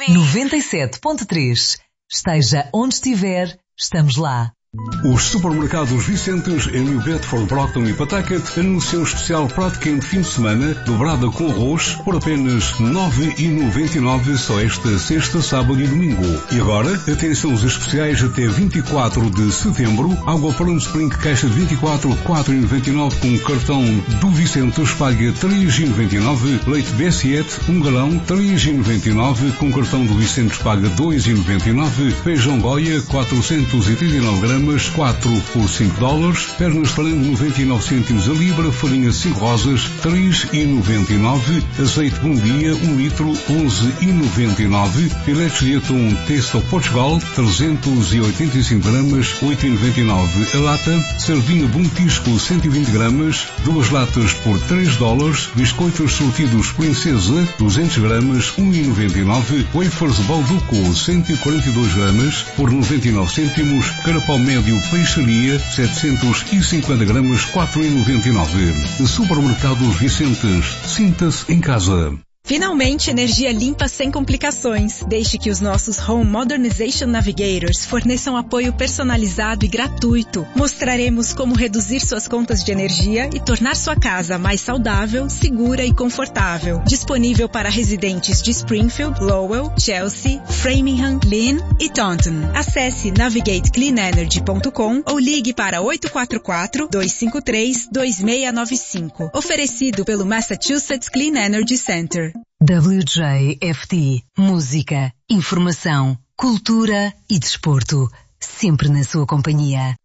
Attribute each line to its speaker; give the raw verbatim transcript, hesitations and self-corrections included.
Speaker 1: noventa e sete ponto três. Esteja onde estiver, estamos lá.
Speaker 2: Os supermercados Vicentes em New Bedford, Brockton e Pawtucket anunciam o especial prato quente fim de semana dobrada com arroz por apenas nove reais e noventa e nove centavos só esta sexta, sábado e domingo. E agora, atenção aos especiais até vinte e quatro de setembro. Água Palm Spring caixa de vinte e quatro, quatro reais e noventa e nove centavos com cartão do Vicentes paga três reais e noventa e nove centavos. Leite B sete, um galão, três reais e noventa e nove centavos com cartão do Vicentes paga dois reais e noventa e nove centavos. Feijão Goia, quatrocentos e trinta e nove gramas, quatro por cinco dólares. Pernas de frango, noventa e nove cêntimos a libra. Farinha cinco rosas, três reais e noventa e nove centavos. Azeite Bom Dia, um litro, onze reais e noventa e nove centavos. Filetes de atum Taste Portugal, trezentos e oitenta e cinco gramas, oito reais e noventa e nove centavos. A lata. Sardinha Bom Tisco, cento e vinte gramas, duas latas por três dólares. Biscoitos sortidos Princesa, duzentos gramas, um real e noventa e nove centavos. Wafers Balduco, cento e quarenta e dois gramas, por noventa e nove cêntimos. Carapau médio Peixaria, setecentos e cinquenta gramas, quatro reais e noventa e nove centavos. Supermercados Vicentes. Sinta-se em casa.
Speaker 3: Finalmente, energia limpa sem complicações. Deixe que os nossos Home Modernization Navigators forneçam apoio personalizado e gratuito. Mostraremos como reduzir suas contas de energia e tornar sua casa mais saudável, segura e confortável. Disponível para residentes de Springfield, Lowell, Chelsea, Framingham, Lynn e Taunton. Acesse navigate clean energy ponto com ou ligue para oito quatro quatro, dois cinco três, dois seis nove cinco. Oferecido pelo Massachusetts Clean Energy Center.
Speaker 1: W J F T. Música, informação, cultura e desporto. Sempre na sua companhia.